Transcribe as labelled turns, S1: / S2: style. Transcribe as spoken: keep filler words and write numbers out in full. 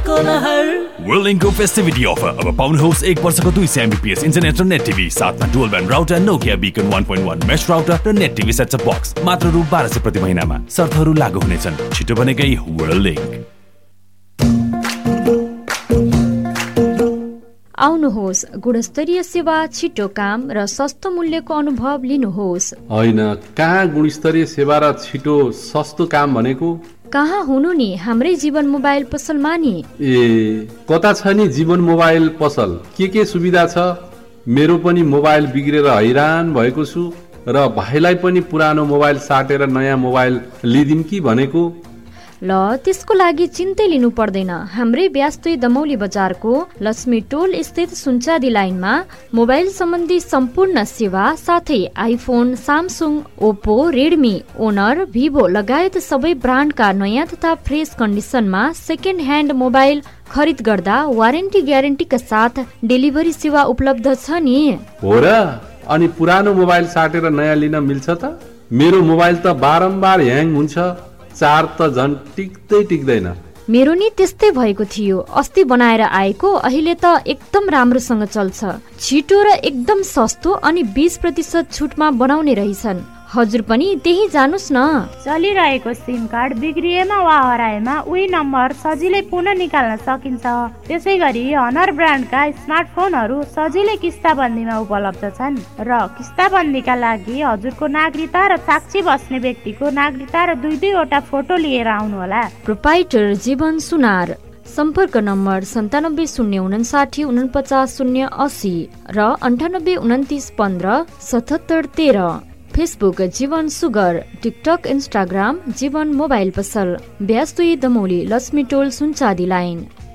S1: वर्ल्डिङको फेस्टिभिटी offer अब पाउनुहोस् एक वर्षको दुई सय एमबीपीएस इन्टरनेट र नेट टिभी साथमा डुअल ब्यान्ड राउटर नोकिया बिकन वन पोइन्ट वन मेश राउटर र net TV set top box मात्र रु बाह्र सय प्रति महिनामा। शर्तहरू लागू हुनेछन्। छिटो बनेकै वर्ल्डिङ।
S2: आउनुहोस्, गुणस्तरीय सेवा, छिटो काम र सस्तो मूल्यको अनुभव लिनुहोस्।
S3: होइन, कहाँ गुणस्तरीय सेवा र छिटो सस्तो काम भनेको?
S2: कहाँ हुनु नि, हाम्रै जीवन मोबाइल पसलमा नि।
S3: ए कता छ नि जीवन मोबाइल पसल? के के सुविधा छ? मेरो पनि मोबाइल बिग्रेर हैरान भएको छु र भाइलाई पनि पुरानो मोबाइल साटेर नयाँ मोबाइल लिदिम कि भनेको।
S2: ल, त्यसको लागि चिन्तै लिनु पर्दैन। हाम्रै ब्यास्तै दमौली बजारको लक्ष्मी टोल स्थित सुनचादी लाइनमा मोबाइल सम्बन्धी सम्पूर्ण सेवा साथै iPhone, Samsung, Oppo, Redmi, owner, Vivo लगायत सबै ब्रान्डका नयाँ तथा फ्रेस कन्डिसनमा सेकेन्ड ह्यान्ड मोबाइल खरिद गर्दा वारेन्टी ग्यारेन्टीका साथ डेलिभरी सेवा उपलब्ध छ नि।
S3: हो र? अनि पुरानो मोबाइल साटेर नयाँ लिन मिल्छ त? मेरो मोबाइल त बारम्बार ह्याङ हुन्छ, चार्ज त झन् टिक्दै टिक्दैन।
S2: मेरो नि त्यस्तै भएको थियो। अस्ति बनाएर आएको, अहिले त एकदम राम्रोसँग चल्छ। छिटो र एकदम सस्तो अनि बीस प्रतिशत छुटमा बनाउने रहेछन्। हजुर पनि त्यही जानुस् न।
S4: चलिरहेको सिम कार्ड बिग्रिएमा वा हराएमा उही नम्बर सजिलै पुनः निकाल्न सकिन्छ। त्यसै गरी हनर ब्रान्डका स्मार्टफोनहरू सजिलै किस्ताबन्दीमा उपलब्ध छन् र किस्ताबन्दीका लागि हजुरको नागरिकता र साक्षी बस्ने व्यक्तिको नागरिकता र दुई दुईवटा फोटो लिएर आउनुहोला।
S2: प्रोपाइटर जीवन सुनार। सम्पर्क नम्बर सन्तानब्बे शून्य उनासाठी उनपचास शून्य असी र अन्ठानब्बे उन्तिस पन्ध्र सतहत्तर तेह्र। फेसबुक जीवन सुगर, टिकटक, इन्स्टाग्राम जीवन मोबाइल पसल, ब्यास्तुई दमौली, लक्ष्मी टोल, सुनचादी लाइन।